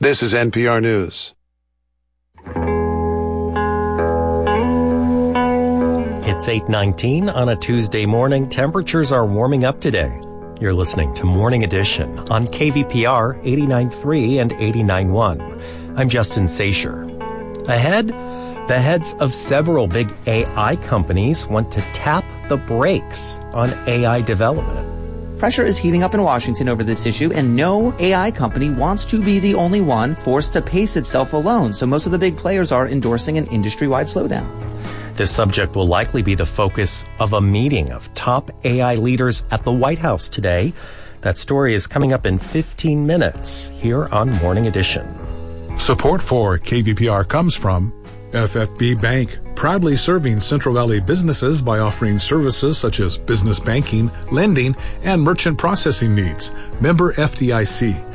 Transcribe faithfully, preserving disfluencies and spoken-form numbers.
This is N P R News. It's eight nineteen on a Tuesday morning. Temperatures are warming up today. You're listening to Morning Edition on K V P R eighty-nine point three and eighty-nine point one. I'm Justin Sasher. Ahead, the heads of several big A I companies want to tap the brakes on A I development. Pressure is heating up in Washington over this issue, and no A I company wants to be the only one forced to pace itself alone, so most of the big players are endorsing an industry-wide slowdown. This subject will likely be the focus of a meeting of top A I leaders at the White House today. That story is coming up in fifteen minutes here on Morning Edition. Support for K V P R comes from F F B Bank, proudly serving Central Valley businesses by offering services such as business banking, lending, and merchant processing needs. Member F D I C.